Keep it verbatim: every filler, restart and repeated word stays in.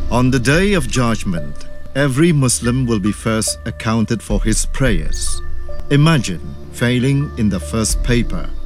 On the day of judgment, every Muslim will be first accounted for his prayers. Imagine failing in the first paper